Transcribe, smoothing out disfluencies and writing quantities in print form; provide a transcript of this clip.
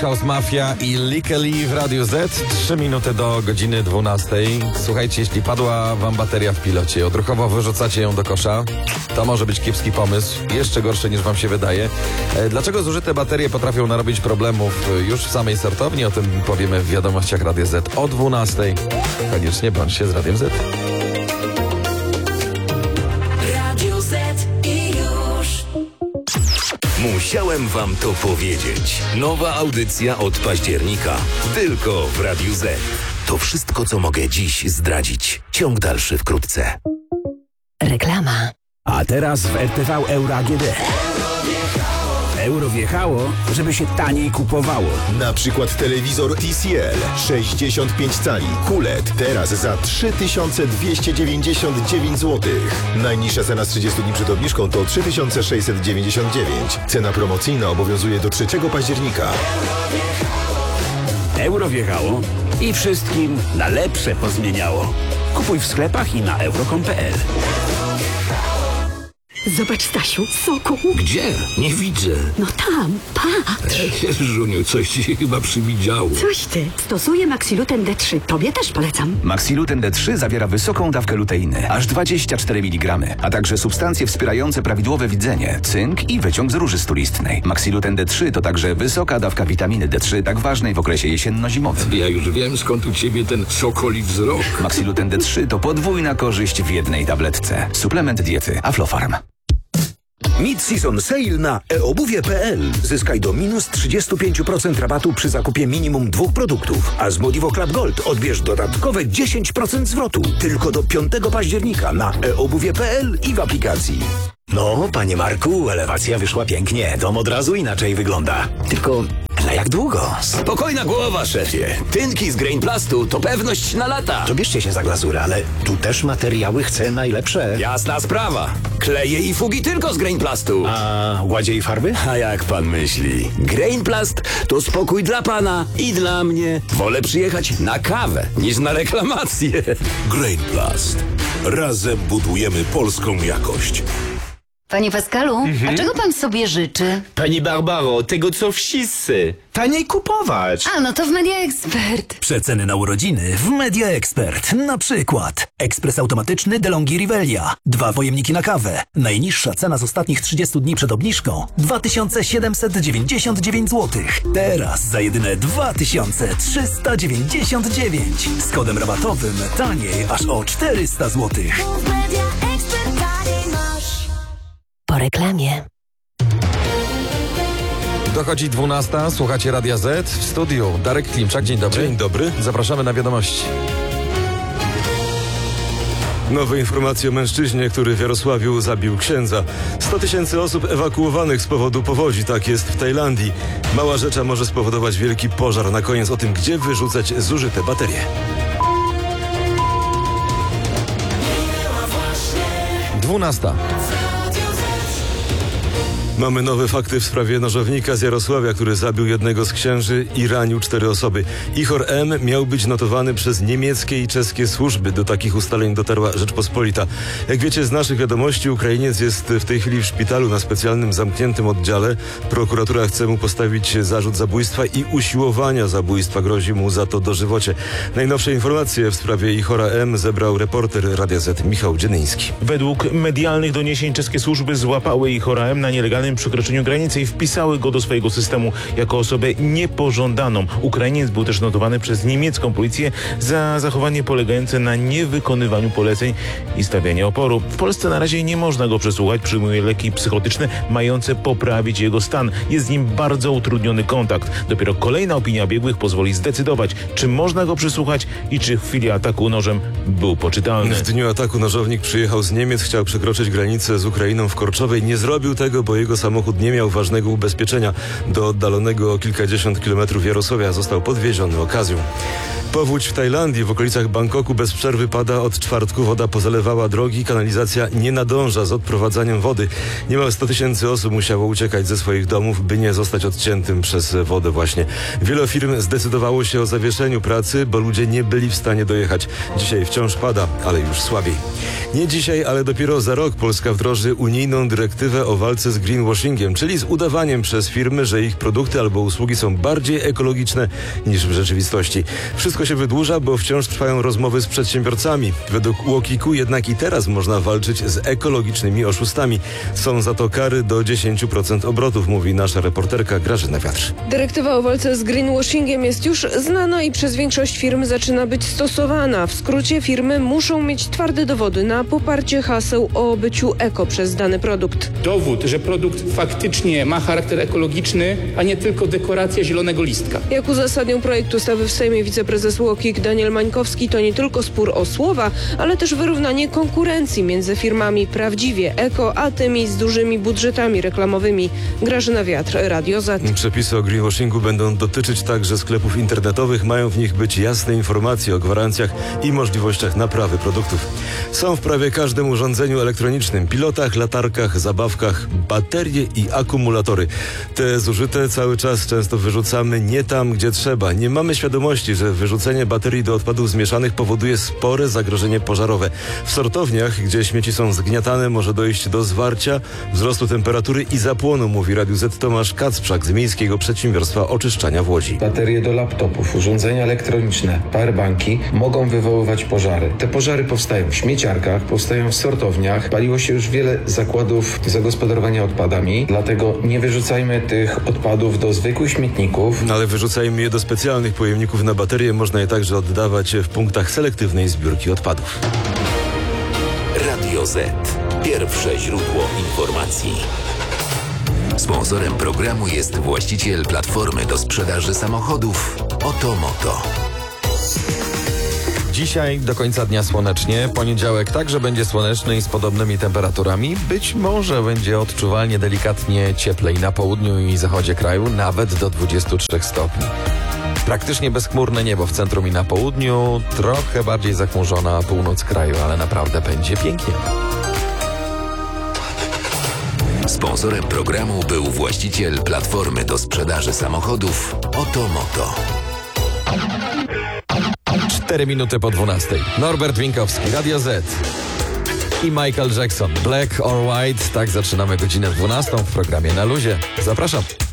House Mafia i Likely w Radiu Z. 3 minuty do godziny 12. Słuchajcie, jeśli padła wam bateria w pilocie, odruchowo wyrzucacie ją do kosza, to może być kiepski pomysł, jeszcze gorszy niż wam się wydaje. Dlaczego zużyte baterie potrafią narobić problemów już w samej sortowni? O tym powiemy w wiadomościach Radia Z o 12. Koniecznie bądźcie z Radiem Z. Radio Z i już. Musiałem wam to powiedzieć. Nowa audycja od października. Tylko w Radiu Z. To wszystko, co mogę dziś zdradzić. Ciąg dalszy wkrótce. Reklama. A teraz w RTV Euro AGD. Euro wjechało, żeby się taniej kupowało. Na przykład telewizor TCL 65 cali QLED teraz za 3299 zł. Najniższa cena z 30 dni przed obniżką to 3699. Cena promocyjna obowiązuje do 3 października. Euro wjechało i wszystkim na lepsze pozmieniało. Kupuj w sklepach i na euro.com.pl. Zobacz, Stasiu, soku. Gdzie? Nie widzę. No tam, patrz. Żuniu, coś ci się chyba przywidziało. Coś ty. Stosuję Maxiluten D3. Tobie też polecam. Maxiluten D3 zawiera wysoką dawkę luteiny, aż 24 mg, a także substancje wspierające prawidłowe widzenie, cynk i wyciąg z róży stulistnej. Maxiluten D3 to także wysoka dawka witaminy D3, tak ważnej w okresie jesienno-zimowym. Ja już wiem, skąd u ciebie ten sokoli wzrok. Maxiluten D3 to podwójna korzyść w jednej tabletce. Suplement diety Aflofarm. Mid-season sale na eobuwie.pl. Zyskaj do minus 35% rabatu przy zakupie minimum 2 produktów. A z Modivo Club Gold odbierz dodatkowe 10% zwrotu. Tylko do 5 października na eobuwie.pl i w aplikacji. No, panie Marku, elewacja wyszła pięknie. Dom od razu inaczej wygląda. Tylko na jak długo? Spokojna głowa, szefie. Tynki z Grainplastu to pewność na lata. To bierzcie się za glazurę, ale tu też materiały chcę najlepsze. Jasna sprawa. Kleje i fugi tylko z Grainplastu. A ładzie i farby? A jak pan myśli? Grainplast to spokój dla pana i dla mnie. Wolę przyjechać na kawę niż na reklamację. Grainplast. Razem budujemy polską jakość. Panie Pascalu, a czego pan sobie życzy? Pani Barbaro, tego co wszyscy. Taniej kupować. A, no to w Media Expert. Przeceny na urodziny w Media Expert. Na przykład ekspres automatyczny DeLonghi Rivelia. 2 pojemniki na kawę. Najniższa cena z ostatnich 30 dni przed obniżką 2799 zł. Teraz za jedyne 2399. Z kodem rabatowym taniej aż o 400 zł. Po reklamie. Dochodzi 12, słuchacie Radia Z. W studiu Darek Klimczak, dzień dobry. Dzień dobry. Zapraszamy na wiadomości. Nowe informacje o mężczyźnie, który w Jarosławiu zabił księdza. 100 000 osób ewakuowanych z powodu powodzi, tak jest w Tajlandii. Mała rzecza może spowodować wielki pożar. Na koniec o tym, gdzie wyrzucać zużyte baterie. Dwunasta. Mamy nowe fakty w sprawie nożownika z Jarosławia, który zabił jednego z księży i ranił 4 osoby. Ihor M. miał być notowany przez niemieckie i czeskie służby. Do takich ustaleń dotarła Rzeczpospolita. Jak wiecie z naszych wiadomości, Ukrainiec jest w tej chwili w szpitalu na specjalnym zamkniętym oddziale. Prokuratura chce mu postawić zarzut zabójstwa i usiłowania zabójstwa. Grozi mu za to dożywocie. Najnowsze informacje w sprawie Ihora M. zebrał reporter Radia Z Michał Dzienyński. Według medialnych doniesień czeskie służby złapały Ihora M. na nielegalnym przekroczeniu granicy i wpisały go do swojego systemu jako osobę niepożądaną. Ukrainiec był też notowany przez niemiecką policję za zachowanie polegające na niewykonywaniu poleceń i stawianie oporu. W Polsce na razie nie można go przesłuchać, przyjmuje leki psychotyczne mające poprawić jego stan. Jest z nim bardzo utrudniony kontakt. Dopiero kolejna opinia biegłych pozwoli zdecydować, czy można go przesłuchać i czy w chwili ataku nożem był poczytalny. W dniu ataku nożownik przyjechał z Niemiec, chciał przekroczyć granicę z Ukrainą w Korczowej. Nie zrobił tego, bo jego samochód nie miał ważnego ubezpieczenia. Do oddalonego o kilkadziesiąt kilometrów Jarosławia został podwieziony okazją. Powódź w Tajlandii, w okolicach Bangkoku bez przerwy pada od czwartku. Woda pozalewała drogi, kanalizacja nie nadąża z odprowadzaniem wody. Niemal 100 000 osób musiało uciekać ze swoich domów, by nie zostać odciętym przez wodę właśnie. Wiele firm zdecydowało się o zawieszeniu pracy, bo ludzie nie byli w stanie dojechać. Dzisiaj wciąż pada, ale już słabiej. Nie dzisiaj, ale dopiero za rok Polska wdroży unijną dyrektywę o walce z greenwashingiem. greenwashingiem, czyli z udawaniem przez firmy, że ich produkty albo usługi są bardziej ekologiczne niż w rzeczywistości. Wszystko się wydłuża, bo wciąż trwają rozmowy z przedsiębiorcami. Według UOKiK-u jednak i teraz można walczyć z ekologicznymi oszustami. Są za to kary do 10% obrotów, mówi nasza reporterka Grażyna Wiatr. Dyrektywa o walce z greenwashingiem jest już znana i przez większość firm zaczyna być stosowana. W skrócie firmy muszą mieć twarde dowody na poparcie haseł o byciu eko przez dany produkt. Dowód, że produkt faktycznie ma charakter ekologiczny, a nie tylko dekoracja zielonego listka. Jak uzasadniał projekt ustawy w Sejmie wiceprezes UOKiK Daniel Mańkowski, to nie tylko spór o słowa, ale też wyrównanie konkurencji między firmami prawdziwie eko, a tymi z dużymi budżetami reklamowymi. Grażyna Wiatr, Radio Z. Przepisy o greenwashingu będą dotyczyć także sklepów internetowych. Mają w nich być jasne informacje o gwarancjach i możliwościach naprawy produktów. Są w prawie każdym urządzeniu elektronicznym, pilotach, latarkach, zabawkach, baterie i akumulatory. Te zużyte cały czas często wyrzucamy nie tam, gdzie trzeba. Nie mamy świadomości, że wyrzucenie baterii do odpadów zmieszanych powoduje spore zagrożenie pożarowe. W sortowniach, gdzie śmieci są zgniatane, może dojść do zwarcia, wzrostu temperatury i zapłonu, mówi Radiu Z Tomasz Kacprzak z Miejskiego Przedsiębiorstwa Oczyszczania w Łodzi. Baterie do laptopów, urządzenia elektroniczne, powerbanki mogą wywoływać pożary. Te pożary powstają w śmieciarkach, powstają w sortowniach. Paliło się już wiele zakładów zagospodarowania odpadami, dlatego nie wyrzucajmy tych odpadów do zwykłych śmietników. Ale wyrzucajmy je do specjalnych pojemników na baterie. Można je także oddawać w punktach selektywnej zbiórki odpadów. Radio Z. Pierwsze źródło informacji. Sponsorem programu jest właściciel platformy do sprzedaży samochodów Otomoto. Dzisiaj do końca dnia słonecznie, poniedziałek także będzie słoneczny i z podobnymi temperaturami. Być może będzie odczuwalnie delikatnie cieplej na południu i zachodzie kraju, nawet do 23 stopni. Praktycznie bezchmurne niebo w centrum i na południu, trochę bardziej zachmurzona północ kraju, ale naprawdę będzie pięknie. Sponsorem programu był właściciel platformy do sprzedaży samochodów Otomoto. 4 minuty po 12. Norbert Winkowski, Radio Z i Michael Jackson. Black or White. Tak zaczynamy godzinę 12 w programie Na Luzie. Zapraszam.